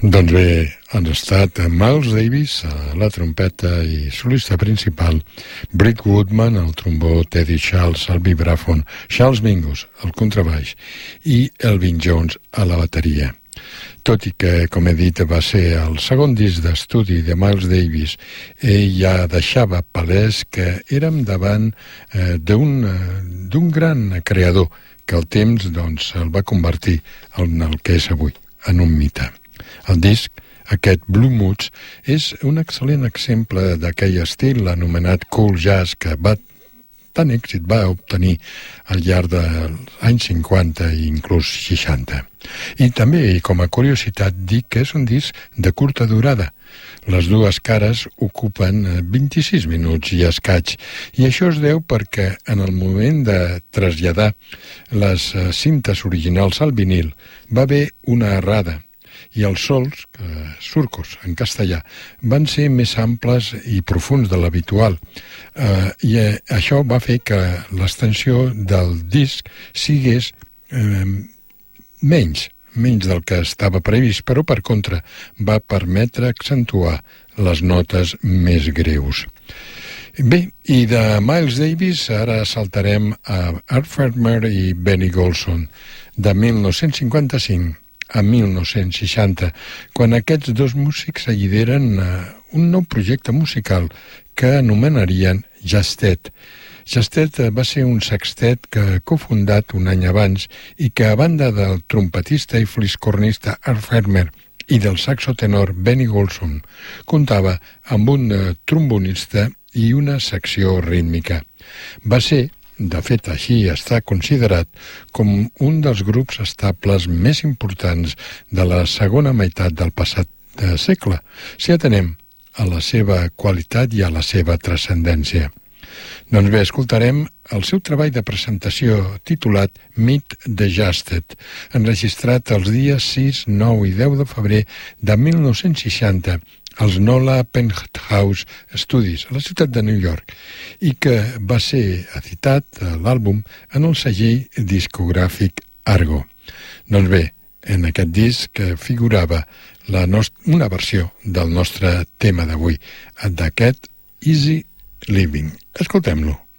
Doncs bé, han estat Miles Davis a la trompeta i solista principal, Britt Woodman al trombó, Teddy Charles al vibràfon, Charles Mingus al contrabaix i Elvin Jones a la bateria. Tot i que, com he dit, va ser el segon disc d'estudi de Miles Davis, ell ja deixava palès que érem davant d'un gran creador que el temps el va convertir en el que és avui, en un mite. El disc, aquest Blue Moods, és un excel·lent exemple d'aquell estil anomenat cool jazz que tant èxit va obtenir al llarg dels anys 50 i inclús 60. I també, com a curiositat, dic que és un disc de curta durada. Les dues cares ocupen 26 minuts i escaig, i això es deu perquè en el moment de traslladar les cintes originals al vinil va haver una errada, i els sols, surcos en castellà, van ser més amples i profuns de l'habitual, i això va fer que l'extensió del disc sigués menys del que estava previst, però per contra va permetre accentuar les notes més greus. Bé, i de Miles Davis ara saltarem a Art Farmer i Benny Golson, de 1955 a 1960, quan aquests dos músics allideren un nou projecte musical que anomenarien Jazztet. Jazztet va ser un sextet que cofundat un any abans i que, a banda del trompetista i fliscornista Art Farmer i del saxotenor Benny Golson, comptava amb un trombonista i una secció rítmica. Va ser, de fet, així està considerat com un dels grups estables més importants de la segona meitat del passat segle, si atenem a la seva qualitat i a la seva transcendència. Doncs bé, escoltarem el seu treball de presentació titulat Meet the Jazztet, enregistrat els dies 6, 9 i 10 de febrer de 1960 als NOLA Penthouse Studios, a la ciutat de New York, i que va ser editat l'àlbum en el segell discogràfic Argo. Doncs bé, en aquest disc figurava una versió del nostre tema d'avui, d'aquest Easy Living. Escoltem-lo.